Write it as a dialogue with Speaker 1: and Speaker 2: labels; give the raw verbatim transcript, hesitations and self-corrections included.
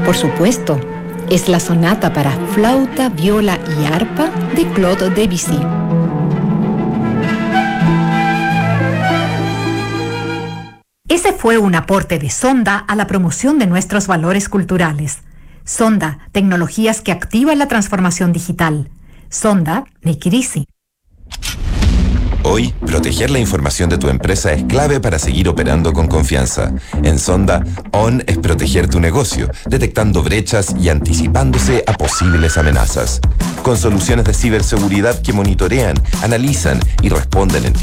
Speaker 1: Por supuesto, es la sonata para flauta, viola y arpa de Claude Debussy.
Speaker 2: Ese fue un aporte de Sonda a la promoción de nuestros valores culturales. Sonda, tecnologías que activan la transformación digital. Sonda, make it easy.
Speaker 3: Hoy, proteger la información de tu empresa es clave para seguir operando con confianza. En Sonda, On es proteger tu negocio, detectando brechas y anticipándose a posibles amenazas. Con soluciones de ciberseguridad que monitorean, analizan y responden en